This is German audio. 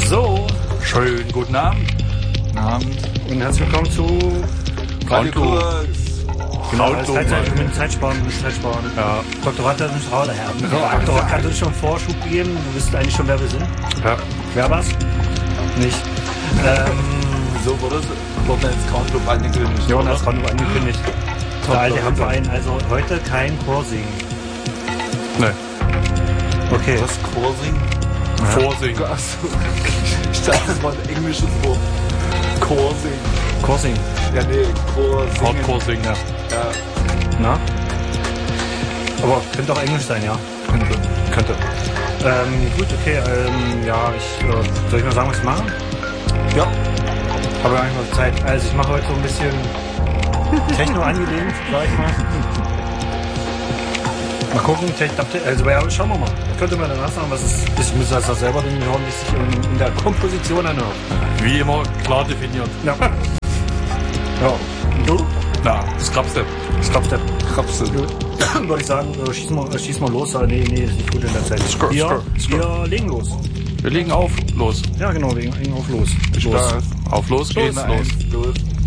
So, Schönen guten Abend. guten Abend und herzlich willkommen zu Radio Kurs. Genau, Zeitsparen. Ja. Dr. Watt hat uns Rauder her. Dr. Watt kann uns schon Vorschub geben. Du wisst eigentlich schon, wer wir sind. Ja. Wer war's? Nicht. So wurde jetzt Countdown angekündigt. Jonas Countdown angekündigt. Der alte Hamverein, also heute kein Chorsing. Ne. Okay. Was? Coursing? Vorsingen. Achso. Ich dachte, das war ein englisches Wort. Chorsing. Ja, nee, Coursing. Hardcore singen, ja. Ja, Na? Aber könnte auch Englisch sein, ja. Könnte. Gut, okay. Ja, soll ich mal sagen, was ich mache? ja. Habe ja eigentlich mal Zeit. Also ich mache heute so ein bisschen Techno angelehnt, sag ich mal. Mal gucken, also ja, schauen wir mal. Könnte man danach sagen, was ist. Ich muss das selber hören, wie es sich in der Komposition anhört. Wie immer klar definiert. Ja. Ja. Und du? Na, das Krabstep. Krapse. Würde ich sagen, schieß mal los. Nee, ist nicht gut in der Zeit. Wir legen los. Wir legen auf. Los. Ja, genau, wir legen auf los. Auf los geht's. Los.